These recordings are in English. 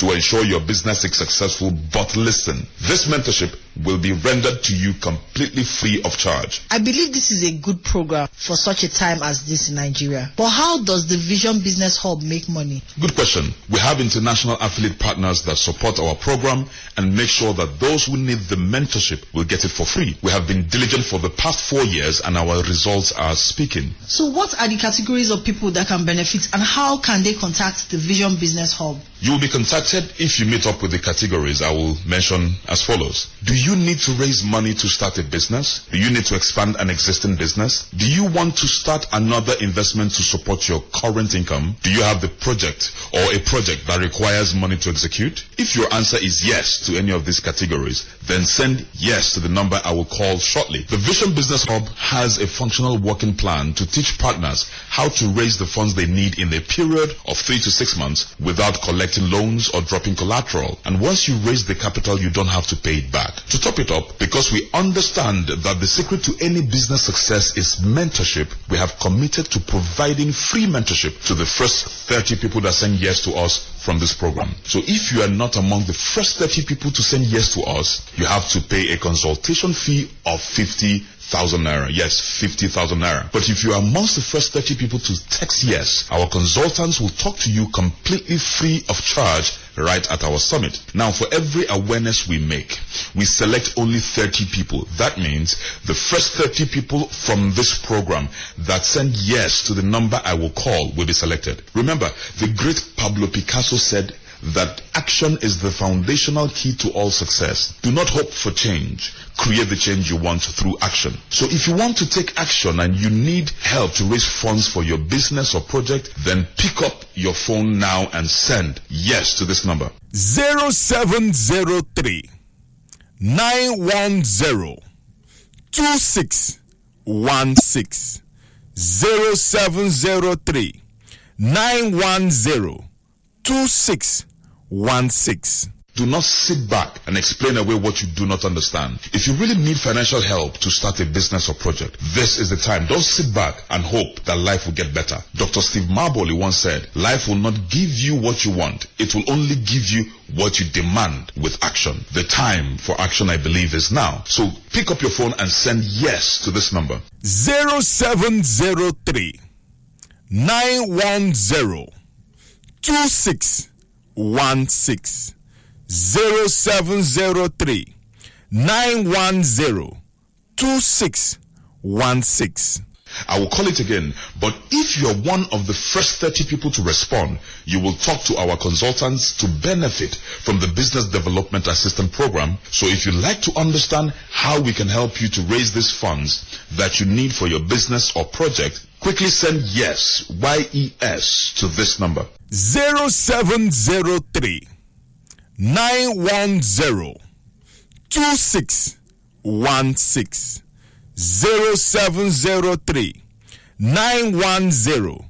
to ensure your business is successful. But listen, this mentorship will be rendered to you completely free of charge. I believe this is a good program for such a time as this in Nigeria. But how does the Vision Business Hub make money? Good question. We have international affiliate partners that support our program and make sure that those who need the mentorship will get it for free. We have been diligent for the past 4 years and our results are speaking. So what are the categories of people that can benefit and how can they contact the Vision Business Hub? You will be contacted if you meet up with the categories I will mention as follows. Do you need to raise money to start a business? Do you need to expand an existing business? Do you want to start another investment to support your current income? Do you have the project or a project that requires money to execute? If your answer is yes to any of these categories, then send yes to the number I will call shortly. The Vision Business Hub has a functional working plan to teach partners how to raise the funds they need in a period of 3 to 6 months without collecting loans or dropping collateral. And once you raise the capital, you don't have to pay it back. To top it up, because we understand that the secret to any business success is mentorship, we have committed to providing free mentorship to the first 30 people that send yes to us from this program. So if you are not among the first 30 people to send yes to us, you have to pay a consultation fee of 50,000 naira. Yes, 50,000 naira. But if you are amongst the first 30 people to text yes, our consultants will talk to you completely free of charge right at our summit. Now, for every awareness we make, we select only 30 people. That means the first 30 people from this program that send yes to the number I will call will be selected. Remember, the great Pablo Picasso said that action is the foundational key to all success. Do not hope for change. Create the change you want through action. So if you want to take action and you need help to raise funds for your business or project, then pick up your phone now and send yes to this number. 0703 910 2616 0703 910 2616. Do not sit back and explain away what you do not understand. If you really need financial help to start a business or project, this is the time. Don't sit back and hope that life will get better. Dr. Steve Marboley once said, life will not give you what you want. It will only give you what you demand with action. The time for action, I believe, is now. So pick up your phone and send yes to this number. 0703 910 2616 0703 910 2616. I will call it again, but if you're one of the first 30 people to respond, you will talk to our consultants to benefit from the Business Development Assistant Program. So if you'd like to understand how we can help you to raise these funds that you need for your business or project, quickly send yes, YES, to this number. 0703 910 2616 0703 910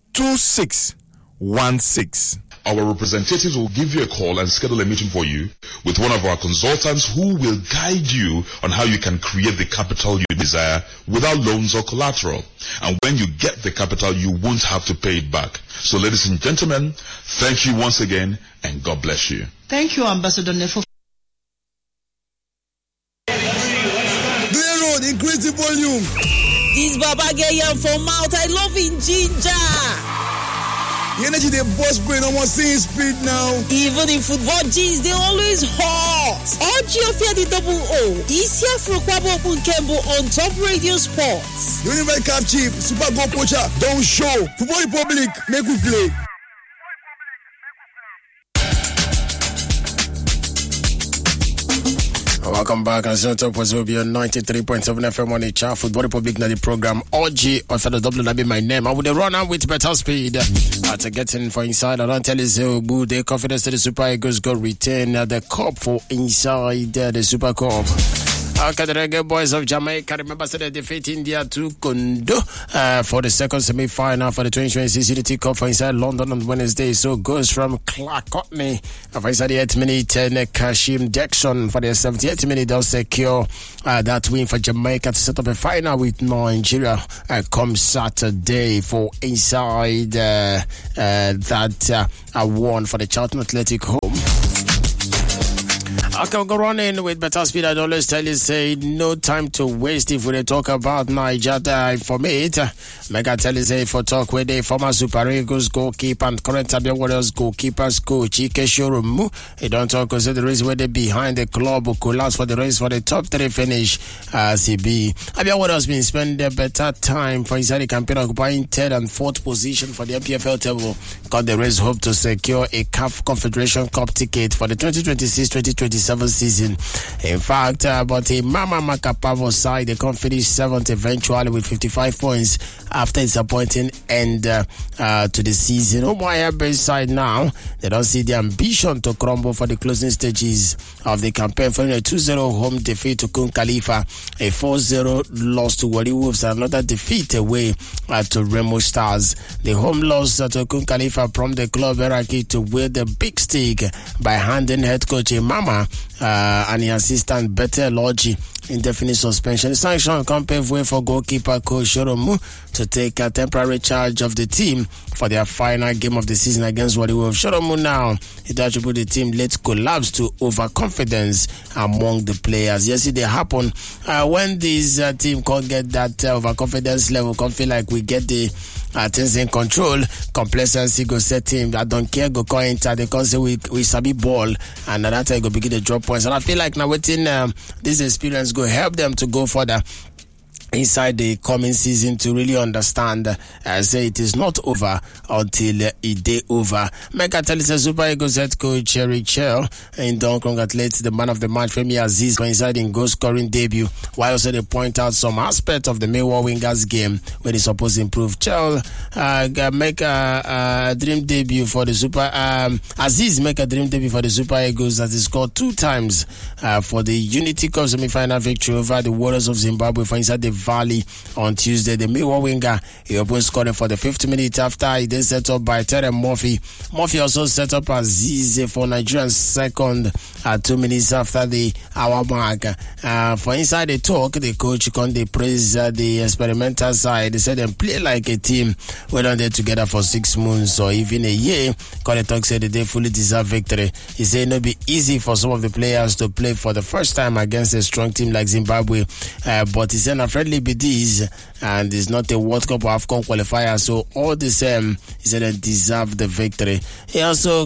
2616. Our representatives will give you a call and schedule a meeting for you with one of our consultants who will guide you on how you can create the capital you desire without loans or collateral. And when you get the capital, you won't have to pay it back. So ladies and gentlemen, thank you once again and God bless you. Thank you, Ambassador Nefo. Road, increase the volume. This Baba Gayan from Mount, I love in ginger. The energy they boss brain almost seeing speed now. Even in football jeans, they always hot. Ojiofia the double O. Isia Frukwabo Bunkembo on Top Radio Sports. The United Cup Chief, Super Go Poacher, don't show. Football Republic, make we play. Welcome back. And so top was will be on 93.7 FM on HR Football Republic na the program. OG or for the double that be my name. I would run out with better speed to get in for inside. I don't tell you good the confidence that the Super Eagles go retain the cup for inside the Super Cup. Okay, the Reggae Boys of Jamaica, remember, said they defeat India to Kondo for the second semi-final for the 2026 Unity Cup for inside London on Wednesday. So goes from Clark Courtney for inside the 8th minute, and Kashim Jackson for the 78th minute. They'll secure that win for Jamaica to set up a final with Nigeria come Saturday for inside that won for the Charlton Athletic home. Okay, we'll go running with better speed. I'd always tell you, say, no time to waste if we talk about Nigeria format. Mega tell you, say, for talk with the former Super Eagles goalkeeper and current Abia Warriors goalkeepers coach Ike Shoromu. He don't talk because the reason where they behind the club who collapse for the race for the top 3 finish. CB. Abia Warriors been spending a better time for inside the campaign, occupying 3rd and 4th position for the MPFL table. Got the race hope to secure a CAF Confederation Cup ticket for the 2026-2027 season. In fact, but a Mama Makapavo side, they can finish 7th eventually with 55 points after its disappointing end to the season. Umuahia Bay side now, they don't see the ambition to crumble for the closing stages of the campaign, following a 2-0 home defeat to Kun Khalifa, a 4-0 loss to Wari Wolves, and another defeat away to Remo Stars. The home loss to Kun Khalifa prompted the club hierarchy to wield the big stick by handing head coach Imama and the assistant Bete Logi indefinite suspension. The sanction can pave way for goalkeeper coach Shoromu to take a temporary charge of the team for their final game of the season against Wari Wolves. Shoromu now, it attributed the team late collapse to overconfidence among the players. Yes, it happened when this team can't get that overconfidence level, can't feel like we get the things in control, complacency go set him. I don't care, go call enter. They can say we sabi ball, and that time go begin to drop points. And I feel like now waiting this experience go help them to go further inside the coming season to really understand say it is not over until it day over. Mega tell us Super Eagles head coach Eric Chell and don't congratulate the man of the match Femi Aziz for inside in goal scoring debut, while also they point out some aspects of the Millwall Wingers game where they supposed to improve. Chell make a dream debut for the Super Aziz make a dream debut for the Super Eagles as he scored 2 times for the Unity Cup semi-final victory over the Warriors of Zimbabwe for inside the Valley on Tuesday. The Millwall winger, he opened scoring for the 5th minute after he then set up by Terry Murphy. Murphy also set up Aziz for Nigeria's second 2 minutes after the hour mark. For inside the talk, the coach can they praise the experimental side. They said they play like a team. We're not there together for 6 months or even a year. Corey Talk said that they fully deserve victory. He said it'll be easy for some of the players to play for the first time against a strong team like Zimbabwe, but he said a friendly biddies and it's not a World Cup or AFCON qualifier, so all the same he said they deserve the victory. He also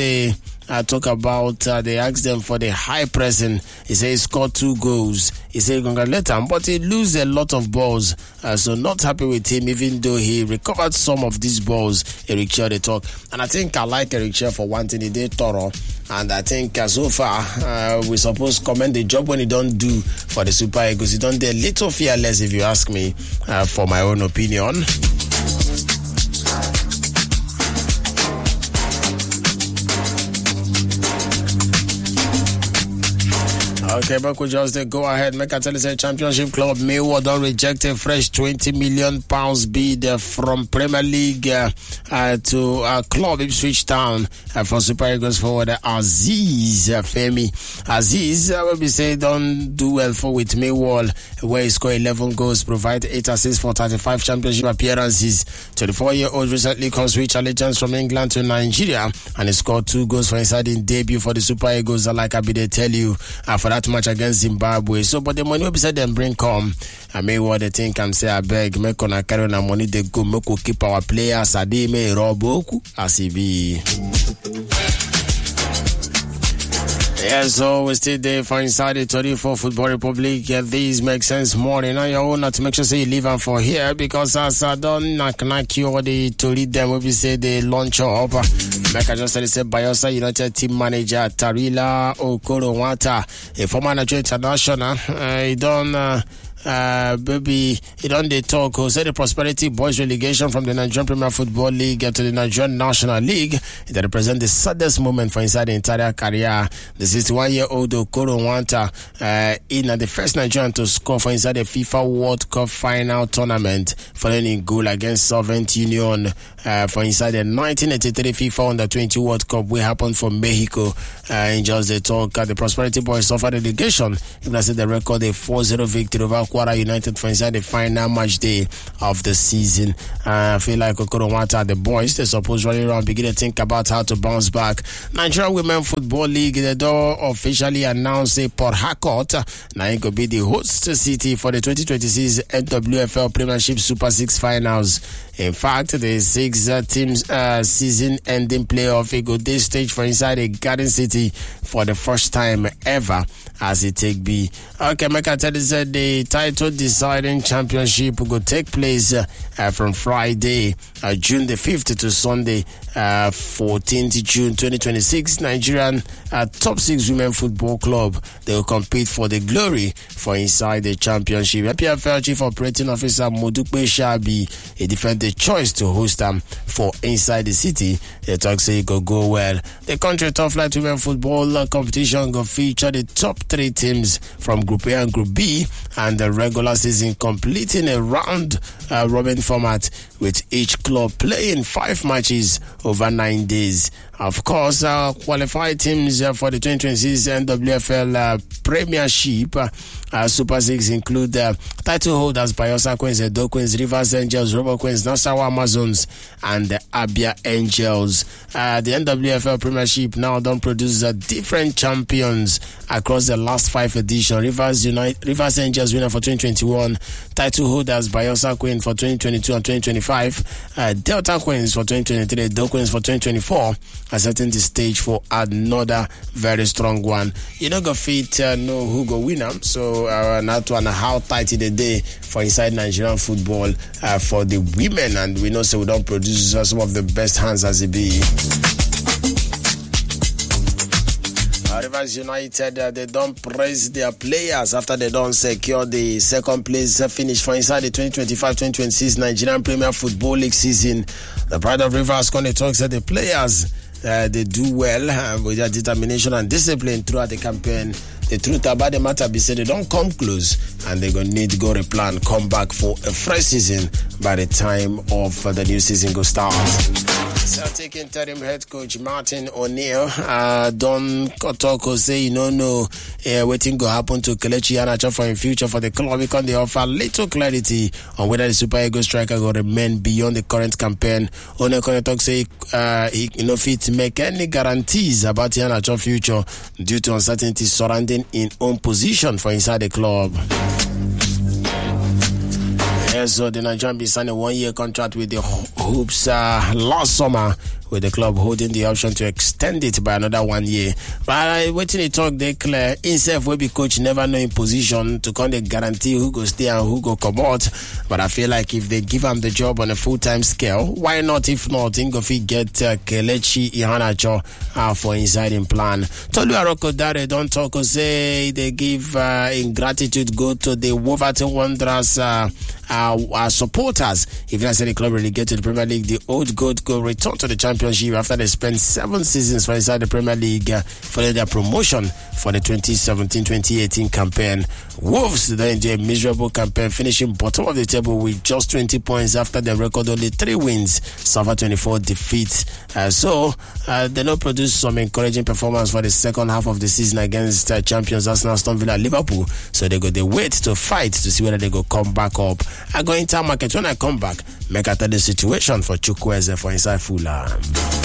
talk about they asked them for the high pressing. He said he scored 2 goals. He said congratulate him, but he lose a lot of balls, so not happy with him even though he recovered some of these balls. Eric Chell they talk, and I think I like Eric Chell for one thing. He did thorough, and I think so far we supposed to commend the job when he don't do for the Super Eagles. He don't do a little fearless if you ask me, for my own opinion. Okay, but we just go ahead. Make a tell us a championship club Millwall don't reject a fresh £20 million bid from Premier League to club Ipswich Town for Super Eagles forward Aziz Femi. Aziz will be say don't do well for with Millwall, where he scored 11 goals, provide 8 assists for 35 championship appearances. 24-year-old recently switched allegiance from England to Nigeria, and he scored 2 goals for inside in debut for the Super Eagles. Like I be they tell you for that match against Zimbabwe. So, but the money will be said them bring come. I mean, what they think I'm say I beg make on a carry on money they go make we keep our players. Adi me roboku asibi. Yeah, so we still there for inside the 34 Football Republic. Yeah, these make sense more than on your own. Not to make sure say you leave them for here because as I don't knock you or to lead them, we say they launch up. Like I just said, it's a Bayosa United team manager Tarila Okoro Wata, a former Nigeria international. He done baby, it on the talk. Who said the Prosperity Boys relegation from the Nigerian Premier Football League to the Nigerian National League that represent the saddest moment for inside the entire career. The 61-year-old Okoro Nwanta in the first Nigerian to score for inside the FIFA World Cup final tournament, following in goal against Soviet Union for inside the 1983 FIFA Under-20 World Cup, which happened for Mexico. In just the talk, the Prosperity Boys suffered relegation. Even as they record a 4-0 victory over Kwara United for inside the final match day of the season. I feel like Okoro Nwanta, the boys, they suppose running around begin to think about how to bounce back. Nigeria Women Football League, the door officially announced Port Harcourt now it could be the host city for the 2026 NWFL Premiership Super 6 finals. In fact, the 6 teams season-ending playoff it go this stage for inside a Garden City for the first time ever, as it take be. Okay, make I tell you that the title deciding championship will take place from Friday, June the 5th to Sunday, 14th June 2026. Nigerian top 6 women football club, they will compete for the glory for inside the championship. PFL Chief Operating Officer Modukwe Shabi, he defended the choice to host them for inside the city. They talk say it go well. The country top flight women football competition will feature the top 3 teams from Group A and Group B, and the regular season completing a round robin format with each club playing 5 matches over 9 days. Of course, qualified teams for the 2026 NWFL Premiership Super 6 include title holders Bayelsa Queens, Edo Queens, Rivers Angels, Robo Queens, Nasarawa Amazons, and the Abia Angels. The NWFL Premiership now don't produce different champions across the last 5 editions. Rivers Angels winner for 2021, title holders Bayelsa Queens for 2022 and 2025, Delta Queens for 2023, Edo Queens for 2024, setting the stage for another very strong one. You know, go fit know who go win them, so not one how tight the day for inside Nigerian football for the women, and we know so we don't produce some of the best hands as it be. Rivers United, they don't praise their players after they don't secure the second place finish for inside the 2025-2026 Nigerian Premier Football League season. The pride of Rivers Conde talks that the players they do well with their determination and discipline throughout the campaign. The truth about the matter be said they don't come close, and they're going to need to go replan, come back for a fresh season by the time of the new season go start. Celtic interim head coach Martin O'Neill don't talk or say you don't know waiting go happen to Kelechi Iheanacho for in future for the club, because they offer little clarity on whether the Super Eagles striker will remain beyond the current campaign. O'Neill can talk say he fit make any guarantees about Iheanacho's future due to uncertainty surrounding in own position for inside the club. So the Nigerian be signed a 1-year contract with the Hoops last summer, with the club holding the option to extend it by another 1 year. But waiting to talk they clear, himself will be coach never know in position to come the guarantee who go stay and who go come out. But I feel like if they give him the job on a full-time scale, why not? If not, think if he get Kelechi Iheanacho for inside in plan. Tolu Arokodare don't talk or say they give ingratitude go to the Wolverhampton Wanderers supporters. If I say the club relegated to the Premier League, the old goat go return to the championship after they spent 7 seasons for inside the Premier League following their promotion for the 2017-2018 campaign. Wolves then enjoy a miserable campaign, finishing bottom of the table with just 20 points after they record only 3 wins, suffer 24 defeats. So they not produce some encouraging performance for the second half of the season against champions Arsenal, Aston Villa, Liverpool. So they wait to fight to see whether they go come back up. I go into market when I come back. Make I tell the situation for Chukwueze for inside Fulham.